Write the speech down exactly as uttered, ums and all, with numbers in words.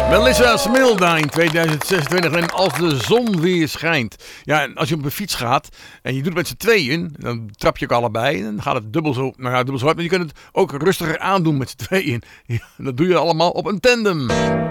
Melissa Smildine tweeduizend zesentwintig en Als de zon weer schijnt. Ja, en als je op een fiets gaat en je doet het met z'n tweeën, dan trap je ook allebei en dan gaat het dubbel zo, nou ja, dubbel zo hard. Maar je kunt het ook rustiger aandoen met z'n tweeën. Ja, dat doe je allemaal op een tandem.